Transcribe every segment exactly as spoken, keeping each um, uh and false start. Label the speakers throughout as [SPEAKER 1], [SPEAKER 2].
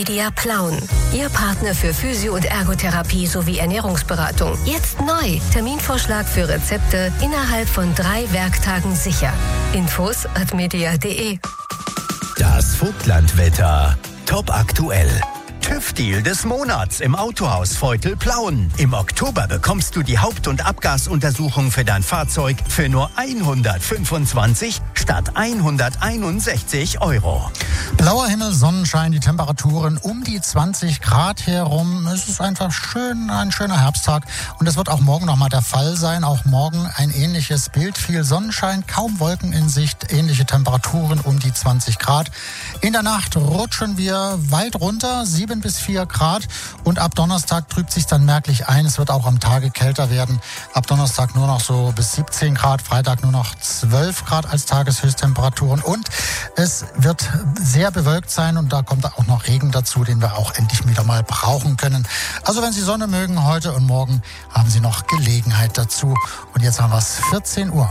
[SPEAKER 1] Media Plauen. Ihr Partner für Physio- und Ergotherapie sowie Ernährungsberatung. Jetzt neu. Terminvorschlag für Rezepte innerhalb von drei Werktagen sicher. Infos at media punkt de.
[SPEAKER 2] Das Vogtlandwetter. Top aktuell. TÜV-Deal des Monats im Autohaus Feutel-Plauen. Im Oktober bekommst du die Haupt- und Abgasuntersuchung für dein Fahrzeug für nur hundertfünfundzwanzig statt hunderteinundsechzig Euro.
[SPEAKER 3] Blauer Himmel, Sonnenschein, die Temperaturen um die zwanzig Grad herum. Es ist einfach schön, ein schöner Herbsttag. Und das wird auch morgen nochmal der Fall sein. Auch morgen ein ähnliches Bild. Viel Sonnenschein, kaum Wolken in Sicht, ähnliche Temperaturen um die zwanzig Grad. In der Nacht rutschen wir weit runter, sieben bis vier Grad. Und ab Donnerstag trübt sich dann merklich ein. Es wird auch am Tage kälter werden. Ab Donnerstag nur noch so bis siebzehn Grad, Freitag nur noch zwölf Grad als Tageshöchsttemperaturen. Und es wird sehr bewölkt sein und da kommt auch noch Regen dazu, den wir auch endlich wieder mal brauchen können. Also wenn Sie Sonne mögen, heute und morgen haben Sie noch Gelegenheit dazu. Und jetzt haben wir es vierzehn Uhr.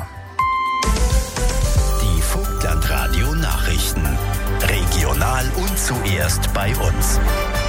[SPEAKER 2] Die Vogtlandradio Nachrichten. Regional und zuerst bei uns.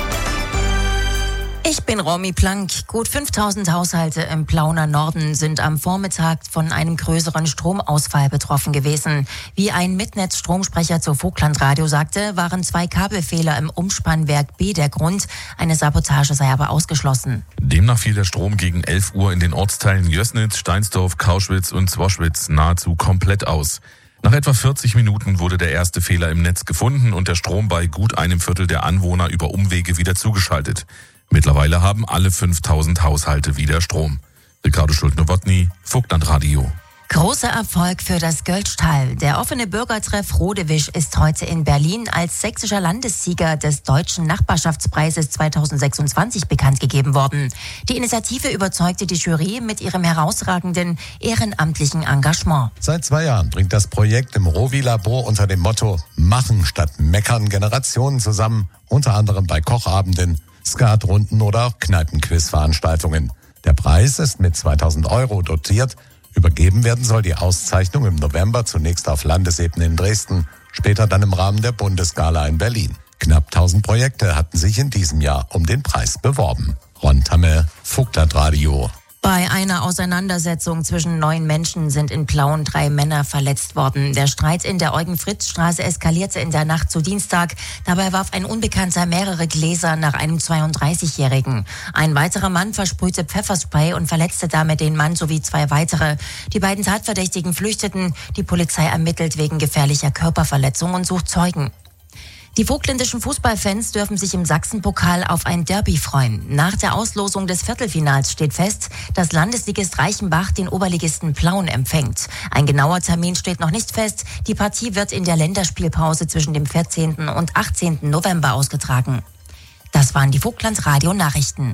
[SPEAKER 4] Ich bin Romy Plank. Gut fünftausend Haushalte im Plauner Norden sind am Vormittag von einem größeren Stromausfall betroffen gewesen. Wie ein Mitnetz-Stromsprecher zu Vogtlandradio sagte, waren zwei Kabelfehler im Umspannwerk B der Grund. Eine Sabotage sei aber ausgeschlossen.
[SPEAKER 5] Demnach fiel der Strom gegen elf Uhr in den Ortsteilen Jößnitz, Steinsdorf, Kauschwitz und Zwoschwitz nahezu komplett aus. Nach etwa vierzig Minuten wurde der erste Fehler im Netz gefunden und der Strom bei gut einem Viertel der Anwohner über Umwege wieder zugeschaltet. Mittlerweile haben alle fünftausend Haushalte wieder Strom. Ricardo Schulte-Nowotny, Vogtlandradio.
[SPEAKER 4] Großer Erfolg für das Göltschtal. Der offene Bürgertreff Rodewisch ist heute in Berlin als sächsischer Landessieger des Deutschen Nachbarschaftspreises zweitausendsechsundzwanzig bekannt gegeben worden. Die Initiative überzeugte die Jury mit ihrem herausragenden ehrenamtlichen Engagement.
[SPEAKER 6] Seit zwei Jahren bringt das Projekt im Rovi-Labor unter dem Motto Machen statt Meckern Generationen zusammen, unter anderem bei Kochabenden, Skatrunden oder auch Kneipenquiz-Veranstaltungen. Der Preis ist mit zweitausend Euro dotiert. Übergeben werden soll die Auszeichnung im November zunächst auf Landesebene in Dresden, später dann im Rahmen der Bundesgala in Berlin. Knapp tausend Projekte hatten sich in diesem Jahr um den Preis beworben. Ron Tamme, Vogtlandradio.
[SPEAKER 4] Bei einer Auseinandersetzung zwischen neun Menschen sind in Plauen drei Männer verletzt worden. Der Streit in der Eugen-Fritz-Straße eskalierte in der Nacht zu Dienstag. Dabei warf ein Unbekannter mehrere Gläser nach einem zweiunddreißigjährigen. Ein weiterer Mann versprühte Pfefferspray und verletzte damit den Mann sowie zwei weitere. Die beiden Tatverdächtigen flüchteten. Die Polizei ermittelt wegen gefährlicher Körperverletzung und sucht Zeugen. Die vogtländischen Fußballfans dürfen sich im Sachsenpokal auf ein Derby freuen. Nach der Auslosung des Viertelfinals steht fest, dass Landesligist Reichenbach den Oberligisten Plauen empfängt. Ein genauer Termin steht noch nicht fest. Die Partie wird in der Länderspielpause zwischen dem vierzehnten und achtzehnten November ausgetragen. Das waren die Vogtlandradio-Nachrichten.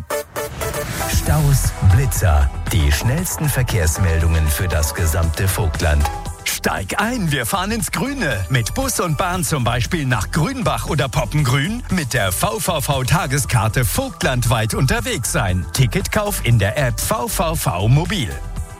[SPEAKER 2] Staus, Blitzer, die schnellsten Verkehrsmeldungen für das gesamte Vogtland. Steig ein, wir fahren ins Grüne. Mit Bus und Bahn zum Beispiel nach Grünbach oder Poppengrün. Mit der V V V-Tageskarte vogtlandweit unterwegs sein. Ticketkauf in der App V V V Mobil.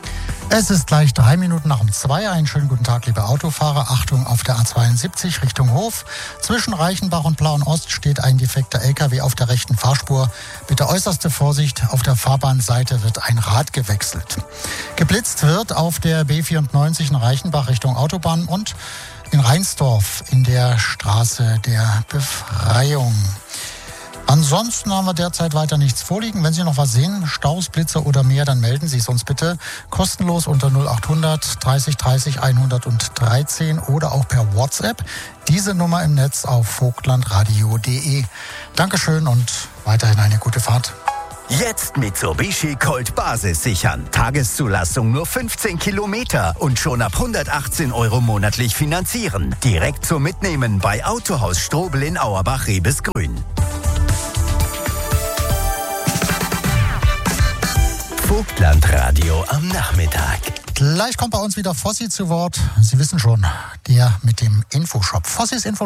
[SPEAKER 3] Es ist gleich drei Minuten nach um zwei. Einen schönen guten Tag, liebe Autofahrer. Achtung auf der A zweiundsiebzig Richtung Hof. Zwischen Reichenbach und Plauen-Ost steht ein defekter L K W auf der rechten Fahrspur. Bitte äußerste Vorsicht, auf der Fahrbahnseite wird ein Rad gewechselt. Geblitzt wird auf der B vierundneunzig in Reichenbach Richtung Autobahn und in Reinsdorf in der Straße der Befreiung. Ansonsten haben wir derzeit weiter nichts vorliegen. Wenn Sie noch was sehen, Staus, Blitzer oder mehr, dann melden Sie es uns bitte kostenlos unter null achthundert dreißig dreißig hundertdreizehn oder auch per WhatsApp. Diese Nummer im Netz auf vogtlandradio punkt de. Dankeschön und weiterhin eine gute Fahrt.
[SPEAKER 2] Jetzt Mitsubishi Colt Basis sichern. Tageszulassung nur fünfzehn Kilometer und schon ab hundertachtzehn Euro monatlich finanzieren. Direkt zum Mitnehmen bei Autohaus Strobel in Auerbach-Rebesgrün. Vogtlandradio am Nachmittag.
[SPEAKER 3] Gleich kommt bei uns wieder Fossi zu Wort. Sie wissen schon, der mit dem Infoshop. Fossis Infoshop.